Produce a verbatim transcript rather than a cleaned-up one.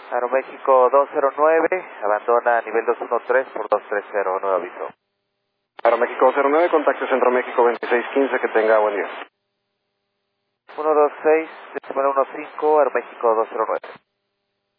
Aeroméxico dos cero nueve, abandona nivel dos uno tres por dos tres cero, nuevo aviso. Aeroméxico dos cero nueve, contacto Centro México veintiséis quince, que tenga buen día. uno dos seis, uno uno cinco, Aeroméxico dos cero nueve.